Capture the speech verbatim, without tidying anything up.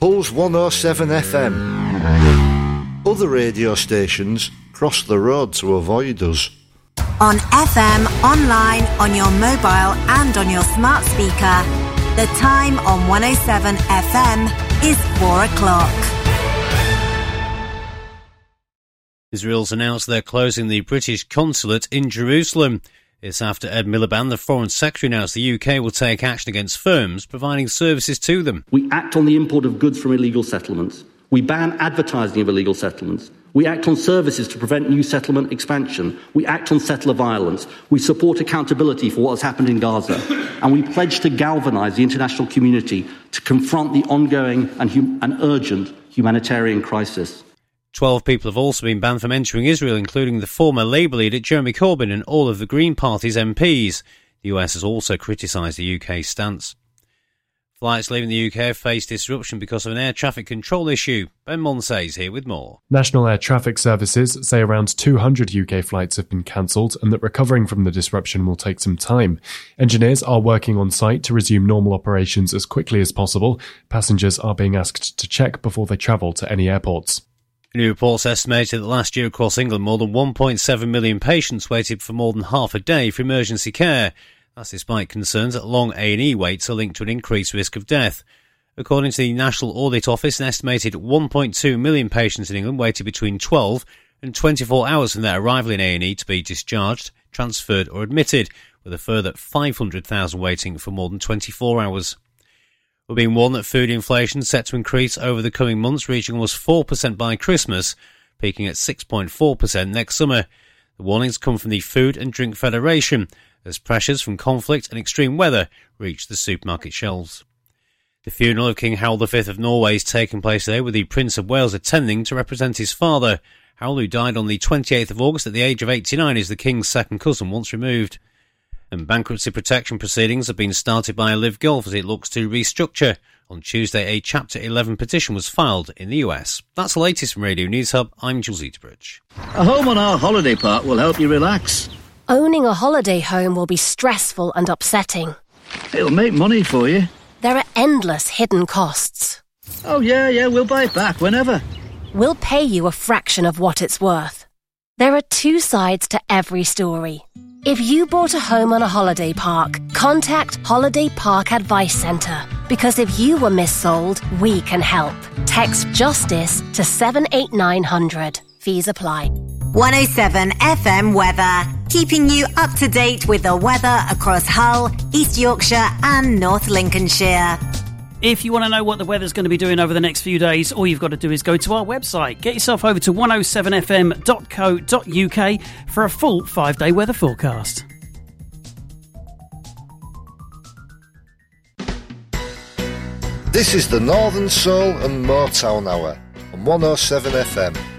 Pulse one oh seven F M. Other radio stations cross the road to avoid us. On F M, online, on your mobile and on your smart speaker, the time on one oh seven F M is four o'clock. Israel's announced they're closing the British consulate in Jerusalem. It's after Ed Miliband, the Foreign Secretary, announced the U K will take action against firms providing services to them. We act on the import of goods from illegal settlements. We ban advertising of illegal settlements. We act on services to prevent new settlement expansion. We act on settler violence. We support accountability for what has happened in Gaza. And we pledge to galvanise the international community to confront the ongoing and, hum- and urgent humanitarian crisis. Twelve people have also been banned from entering Israel, including the former Labour leader Jeremy Corbyn and all of the Green Party's M Ps. The U S has also criticised the U K's stance. Flights leaving the U K have faced disruption because of an air traffic control issue. Ben Monsey is here with more. National Air Traffic Services say around two hundred U K flights have been cancelled and that recovering from the disruption will take some time. Engineers are working on site to resume normal operations as quickly as possible. Passengers are being asked to check before they travel to any airports. New reports estimated that last year across England more than one point seven million patients waited for more than half a day for emergency care. That's despite concerns that long A and E waits are linked to an increased risk of death. According to the National Audit Office, an estimated one point two million patients in England waited between twelve and twenty-four hours from their arrival in A and E to be discharged, transferred or admitted, with a further five hundred thousand waiting for more than twenty-four hours. We're being warned that food inflation is set to increase over the coming months, reaching almost four percent by Christmas, peaking at six point four percent next summer. The warnings come from the Food and Drink Federation, as pressures from conflict and extreme weather reach the supermarket shelves. The funeral of King Harald the Fifth of Norway is taking place today, with the Prince of Wales attending to represent his father. Harald, who died on the twenty-eighth of August at the age of eighty-nine, is the King's second cousin once removed. And bankruptcy protection proceedings have been started by Live Golf as it looks to restructure. On Tuesday, a Chapter eleven petition was filed in the U S. That's the latest from Radio News Hub. I'm Jules Eaterbridge. A home on our holiday park will help you relax. Owning a holiday home will be stressful and upsetting. It'll make money for you. There are endless hidden costs. Oh, yeah, yeah, we'll buy it back whenever. We'll pay you a fraction of what it's worth. There are two sides to every story. If you bought a home on a holiday park, contact Holiday Park Advice Centre. Because if you were missold, we can help. Text JUSTICE to seven eight nine hundred. Fees apply. one oh seven F M weather, keeping you up to date with the weather across Hull, East Yorkshire and North Lincolnshire. If you want to know what the weather's going to be doing over the next few days, all you've got to do is go to our website. Get yourself over to one oh seven f m dot co dot u k for a full five-day weather forecast. This is the Northern Soul and Motown Hour on one oh seven F M.